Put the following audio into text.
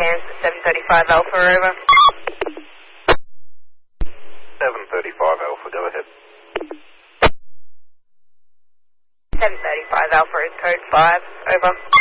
Cairns to 735 Alpha, over. 735 Alpha, go ahead. 735 Alpha is code 5, over.